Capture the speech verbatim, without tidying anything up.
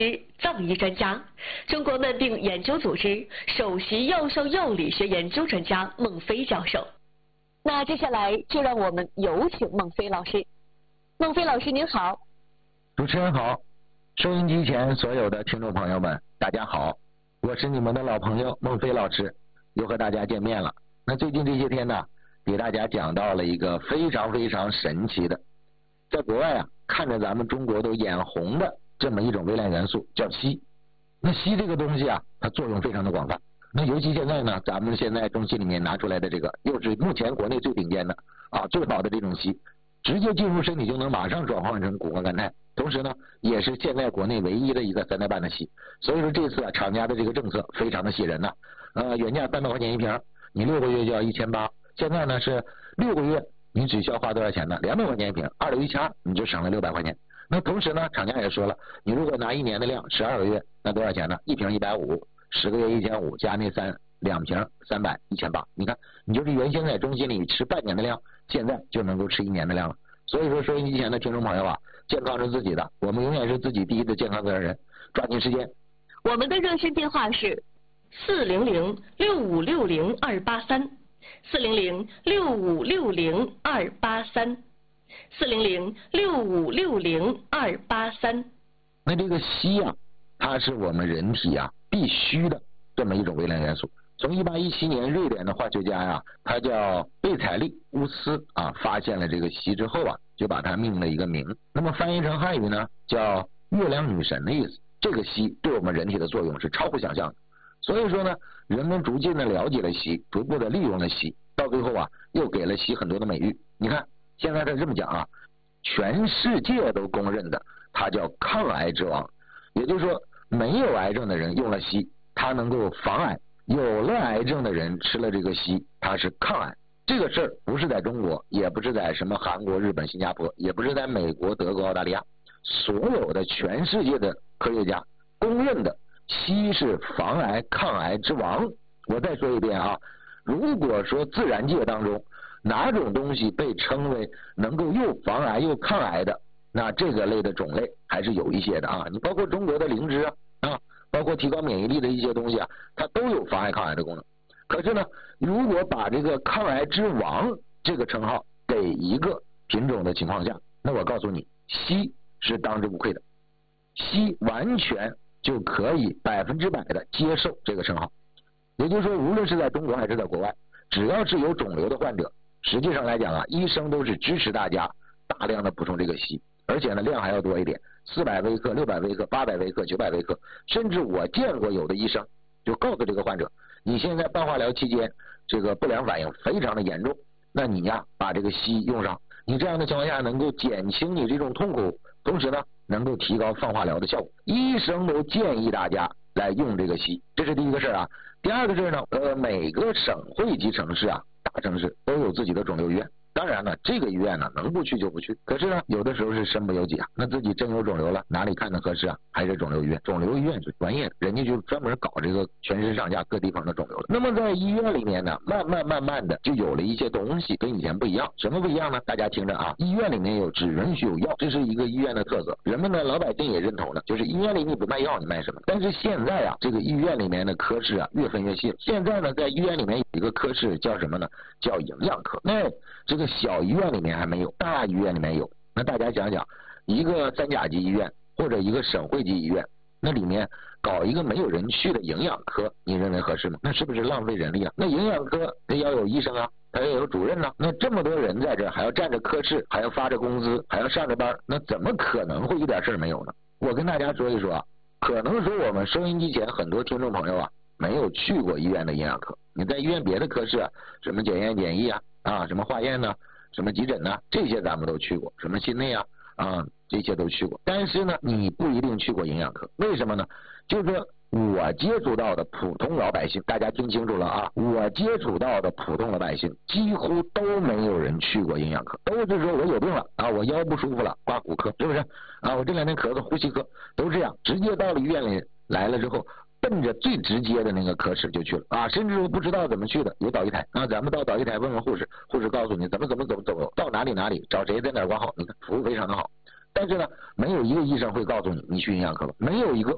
藏医专家，中国慢病研究组织首席药膳药理学研究专家孟飞教授。那接下来就让我们有请孟飞老师。孟飞老师您好。 主持人好，收音机前所有的听众朋友们，大家好，我是你们的老朋友孟飞老师，又和大家见面了。那最近这些天呢，给大家讲到了一个非常非常神奇的，在国外啊，看着咱们中国都眼红的这么一种微量元素，叫硒。那硒这个东西啊，它作用非常的广泛。那尤其现在呢，咱们现在中心里面拿出来的这个，又是目前国内最顶尖的啊，最好的这种硒，直接进入身体就能马上转换成谷胱甘肽，同时呢，也是现在国内唯一的一个三代半的硒。所以说这次啊，厂家的这个政策非常的吸人呐、啊。呃，原价三百块钱一瓶，你六个月就要一千八，现在呢是六个月你只需要花多少钱呢？两百块钱一瓶，二六一掐，你就省了六百块钱。那同时呢，厂家也说了，你如果拿一年的量，十二个月，那多少钱呢？一瓶一百五，十个月一千五，加那三两瓶三百，一千八。你看，你就是原先在中心里吃半年的量，现在就能够吃一年的量了。所以说，收音机前的听众朋友啊，健康是自己的，我们永远是自己第一的健康责任人，抓紧时间。 我们的热线电话是四零零六五六零二八三，四零零六五六零二八三。四零零六五六零二八三。 那这个硒啊，它是我们人体啊必须的这么一种微量元素。从一八一七年，瑞典的化学家呀、啊，他叫贝采利乌斯啊，发现了这个硒之后啊，就把它命了一个名。那么翻译成汉语呢，叫月亮女神的意思。这个硒对我们人体的作用是超乎想象的。所以说呢，人们逐渐的了解了硒，逐步的利用了硒，到最后啊，又给了硒很多的美誉。你看。现在他这么讲啊，全世界都公认的，它叫抗癌之王。也就是说，没有癌症的人用了硒，它能够防癌；有了癌症的人吃了这个硒，它是抗癌。这个事儿不是在中国，也不是在什么韩国、日本、新加坡，也不是在美国、德国、澳大利亚，所有的全世界的科学家公认的，硒是防癌、抗癌之王。我再说一遍啊，如果说自然界当中，哪种东西被称为能够又防癌又抗癌的，那这个类的种类还是有一些的啊。你包括中国的灵芝啊，啊，包括提高免疫力的一些东西啊，它都有防癌抗癌的功能。可是呢，如果把这个抗癌之王这个称号给一个品种的情况下，那我告诉你，硒是当之无愧的，硒完全就可以百分之百的接受这个称号。也就是说，无论是在中国还是在国外，只要是有肿瘤的患者，实际上来讲啊，医生都是支持大家大量的补充这个硒，而且呢量还要多一点，四百微克、六百微克、八百微克、九百微克，甚至我见过有的医生就告诉这个患者，你现在办化疗期间这个不良反应非常的严重，那你呀把这个硒用上，你这样的情况下能够减轻你这种痛苦，同时呢能够提高放化疗的效果。医生都建议大家来用这个硒，这是第一个事儿啊。第二个事儿呢，呃，每个省会级城市啊，大城市都有自己的肿瘤医院。当然了，这个医院呢，能不去就不去。可是呢，有的时候是身不由己啊。那自己真有肿瘤了，哪里看的合适啊？还是肿瘤医院。肿瘤医院是专业的，人家就专门搞这个全身上下各地方的肿瘤的。那么在医院里面呢，慢慢慢慢的就有了一些东西跟以前不一样。什么不一样呢？大家听着啊，医院里面有只允许有药，这是一个医院的特色。人们呢，老百姓也认同了，就是医院里你不卖药，你卖什么？但是现在啊，这个医院里面的科室啊越分越细。现在呢，在医院里面有一个科室叫什么呢？叫营养科。那这个小医院里面还没有，大医院里面有。那大家想想，一个三甲级医院或者一个省会级医院，那里面搞一个没有人去的营养科，你认为合适吗？那是不是浪费人力啊？那营养科得要有医生啊，还要有主任呢、啊。那这么多人在这，还要占着科室，还要发着工资，还要上着班，那怎么可能会一点事儿没有呢？我跟大家说一说啊，可能说我们收音机前很多听众朋友啊，没有去过医院的营养科。你在医院别的科室啊，什么检验检疫啊，啊，什么化验呢，什么急诊呢，这些咱们都去过，什么心内啊，啊，这些都去过。但是呢，你不一定去过营养科，为什么呢？就是说我接触到的普通老百姓，大家听清楚了啊，我接触到的普通老百姓几乎都没有人去过营养科，都是说我有病了啊，我腰不舒服了，挂骨科，是不是啊？我这两天咳嗽，呼吸科，都这样，直接到了医院里来了之后，奔着最直接的那个科室就去了啊，甚至不知道怎么去的，有导医台啊，咱们到导医台问问护士，护士告诉你怎么怎么怎么走，到哪里哪里找谁在哪儿挂号，你看服务非常的好。但是呢，没有一个医生会告诉你你去营养科了，没有一个。